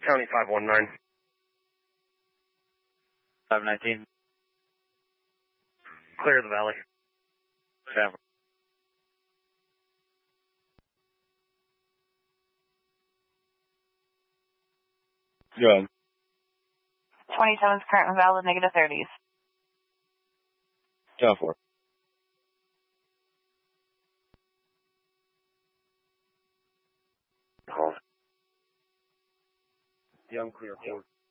County 519. 519. Clear the valley. Yeah. Good. 27's current and valid, negative 30s. Go for it. Young clear 4.